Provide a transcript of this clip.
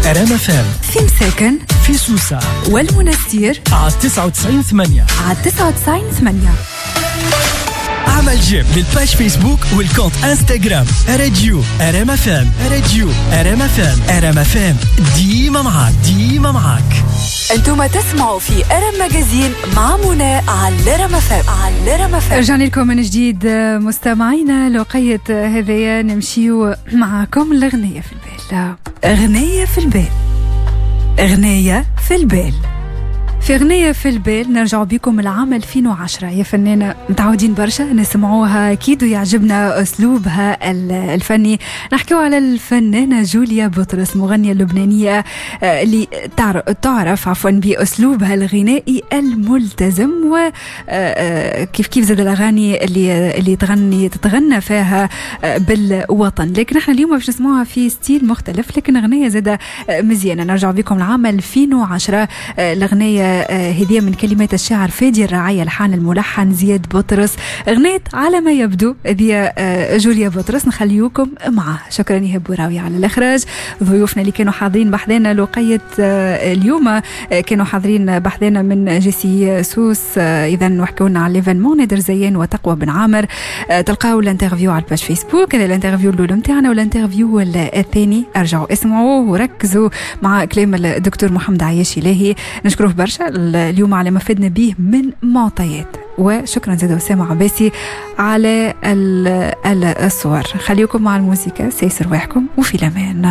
رام فام، في مساكن، في سوسة والمنستير على 99.8 على 99.8. اعمل جيم للباج فيسبوك والكونت انستغرام راديو رام فام. راديو رام فام، رام فام ديما معاك. انتم تسمعوا في رام ماجازين مع منى على رام فام. رجعنا لكم من جديد مستمعينا. لقية هذايا نمشيو معكم الأغنية في البال. أغنية في البال نرجع بكم العام 2010. يا فنانة متعودين برشا نسمعوها أكيد ويعجبنا أسلوبها الفني. نحكيو على الفنانة جوليا بطرس، مغنية لبنانية اللي تعرف بأسلوبها الغنائي الملتزم، وكيف زاد الأغاني اللي تتغنى فيها بالوطن. لكن احنا اليوم باش نسمعوها في ستيل مختلف، لكن أغنية زادة مزيانة. نرجع بكم العام 2010. الأغنية هدية من كلمات الشاعر فادي الرعاية، لحان الملحن زياد بطرس. أغنية على ما يبدو هذه جوليا بطرس. نخليوكم معها. شكرا يهب راوي على الإخراج. ضيوفنا اللي كانوا حاضرين بحذانا لقية اليوم كانوا حاضرين بحذانا من جيسي سوس، إذا وحكونا على ليفنمون نادر زيان وتقوى بن عامر. تلقاو الانترفيو على الباج فيسبوك. هذا الانترفيو الأولى متاعنا، والانترفيو الثاني ارجعوا اسمعوه وركزوا مع كلام الدكتور محمد عياش إلهي. نشكروه برشا اليوم على ما فدنا به من معطيات، وشكرا زيد أسامة عباسي على الصور. خليكم مع الموسيقى، سيسر رواحكم وفي الأمان.